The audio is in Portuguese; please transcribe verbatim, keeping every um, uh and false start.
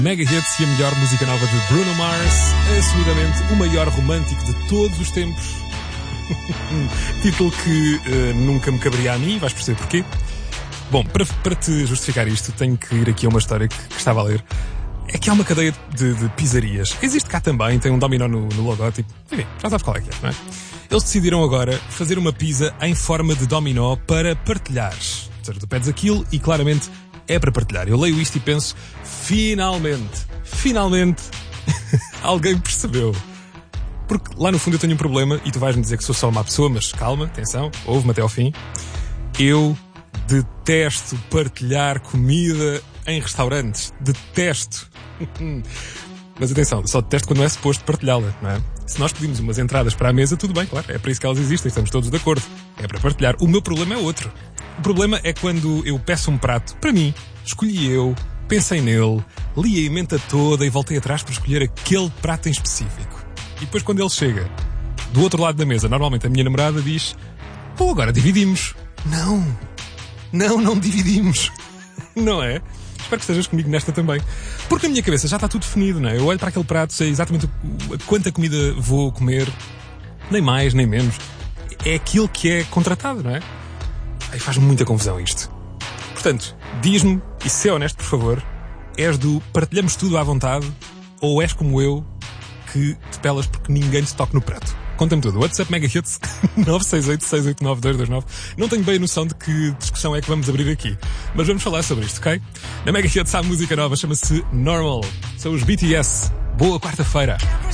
Mega Hits e a melhor música nova de Bruno Mars, assumidamente o maior romântico de todos os tempos. Título que uh, nunca me caberia a mim, vais perceber porquê. Bom, para, para te justificar isto, tenho que ir aqui a uma história que, que estava a ler. É que há uma cadeia de, de pizzarias. Existe cá também, tem um dominó no, no logótipo. Enfim, já sabes qual é que é, não é? Eles decidiram agora fazer uma pizza em forma de dominó para partilhares. Ou seja, tu pedes aquilo e claramente é para partilhar. Eu leio isto e penso, finalmente, finalmente, alguém percebeu. Porque lá no fundo eu tenho um problema e tu vais-me dizer que sou só uma pessoa, mas calma, atenção, ouve-me até ao fim. Eu detesto partilhar comida em restaurantes. Detesto. Mas atenção, só detesto quando não é suposto partilhá-la, não é? Se nós pedimos umas entradas para a mesa, tudo bem, claro, é para isso que elas existem, estamos todos de acordo. É para partilhar. O meu problema é outro. O problema é quando eu peço um prato para mim, escolhi eu, pensei nele, li a emenda toda e voltei atrás para escolher aquele prato em específico. E depois quando ele chega do outro lado da mesa, normalmente a minha namorada diz: "Oh, agora dividimos." Não, não, não dividimos. Não é? Espero que estejas comigo nesta também. Porque na minha cabeça já está tudo definido, não é? Eu olho para aquele prato, sei exatamente quanta comida vou comer, nem mais, nem menos. É aquilo que é contratado, não é? Aí faz muita confusão isto. Portanto, diz-me, e se é honesto, por favor, és do partilhamos tudo à vontade ou és como eu, que te pelas porque ninguém te toque no prato? Conta-me tudo. WhatsApp Mega Hits nove seis oito, seis oito nove, dois dois nove. Não tenho bem a noção de que discussão é que vamos abrir aqui, mas vamos falar sobre isto, ok? Na Mega Hits há música nova, chama-se Normal. São os B T S. Boa quarta-feira.